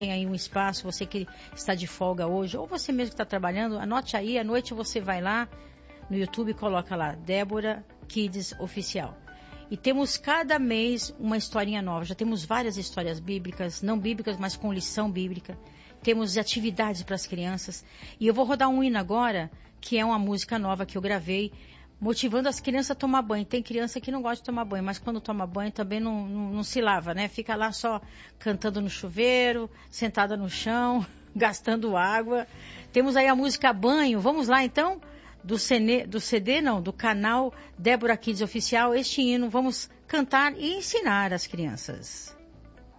tem aí um espaço, você que está de folga hoje, ou você mesmo que está trabalhando, anote aí, à noite você vai lá no YouTube e coloca lá, Débora Kids Oficial. E temos cada mês uma historinha nova. Já temos várias histórias bíblicas, não bíblicas, mas com lição bíblica. Temos atividades para as crianças. E eu vou rodar um hino agora, que é uma música nova que eu gravei, motivando as crianças a tomar banho. Tem criança que não gosta de tomar banho, mas quando toma banho também não se lava, né? Fica lá só cantando no chuveiro, sentada no chão, gastando água. Temos aí a música Banho. Vamos lá então? Do canal Débora Kids Oficial, este hino, vamos cantar e ensinar as crianças.